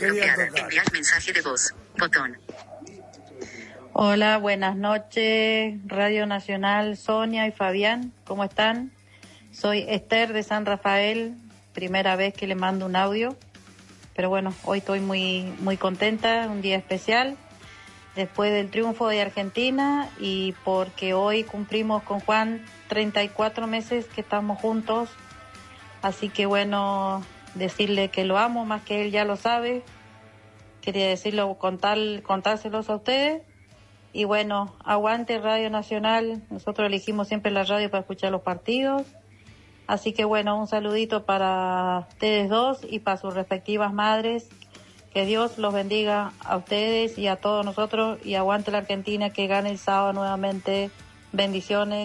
bloqueada. Enviar mensaje de voz. Botón. Hola, buenas noches, Radio Nacional, Sonia y Fabián, ¿cómo están? Soy Esther de San Rafael, primera vez que le mando un audio, pero bueno, hoy estoy muy contenta, un día especial, después del triunfo de Argentina y porque hoy cumplimos con Juan 34 meses que estamos juntos, así que bueno, decirle que lo amo más que él ya lo sabe, quería decirlo, contárselos a ustedes. Y bueno, aguante Radio Nacional, nosotros elegimos siempre la radio para escuchar los partidos, así que bueno, un saludito para ustedes dos y para sus respectivas madres, que Dios los bendiga a ustedes y a todos nosotros y aguante la Argentina, que gane el sábado nuevamente, bendiciones.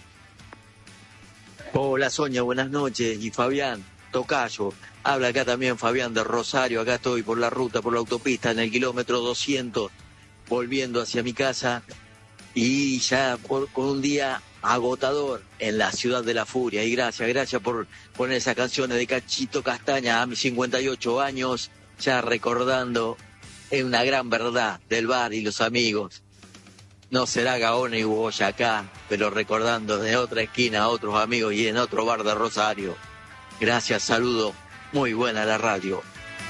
Hola Sonia, buenas noches, y Fabián, tocayo, habla acá también Fabián de Rosario, acá estoy por la ruta, por la autopista en el kilómetro 200, volviendo hacia mi casa y ya con un día agotador en la ciudad de la furia. Y gracias por poner esas canciones de Cachito Castaña a mis 58 años, ya recordando una gran verdad del bar y los amigos. No será Gaona y Boyacá, pero recordando de otra esquina a otros amigos y en otro bar de Rosario. Gracias, saludo, muy buena la radio.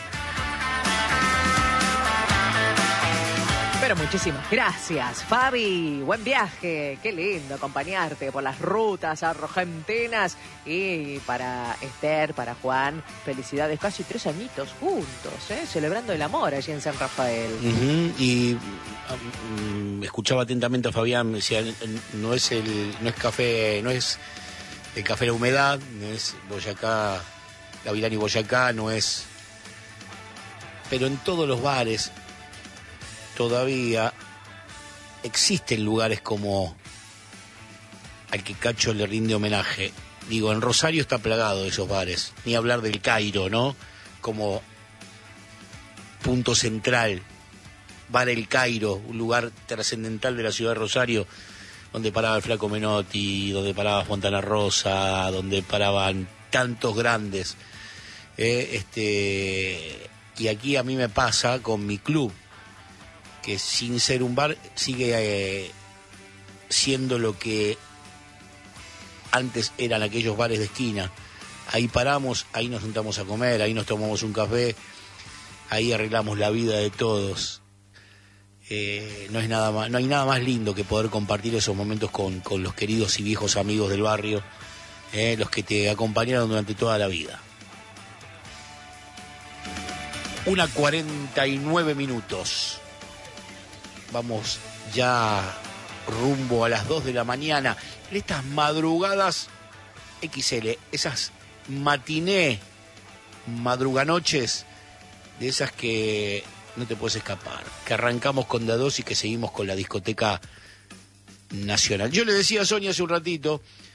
Pero muchísimas gracias, Fabi. Buen viaje. Qué lindo acompañarte por las rutas argentinas. Y para Esther, para Juan, felicidades. Casi 3 añitos juntos, celebrando el amor allí en San Rafael. Y escuchaba atentamente a Fabián, decía, no es el café La Humedad, no es Boyacá, Gavilán y Boyacá, no es. Pero en todos los bares todavía existen lugares como al que Cacho le rinde homenaje. Digo, en Rosario está plagado de esos bares, ni hablar del Cairo, ¿no? Como punto central, Bar El Cairo, un lugar trascendental de la ciudad de Rosario, donde paraba el Flaco Menotti, donde paraba Fontana Rosa, donde paraban tantos grandes. Y aquí a mí me pasa con mi club, que sin ser un bar sigue siendo lo que antes eran aquellos bares de esquina. Ahí paramos, ahí nos sentamos a comer, ahí nos tomamos un café, ahí arreglamos la vida de todos. No hay nada más lindo que poder compartir esos momentos con los queridos y viejos amigos del barrio, los que te acompañaron durante toda la vida. 1:49. Vamos ya rumbo a las 2 de la mañana. En estas madrugadas XL, esas matiné, madruganoches, de esas que no te puedes escapar, que arrancamos con Da 2 y que seguimos con la discoteca nacional. Yo le decía a Sonia hace un ratito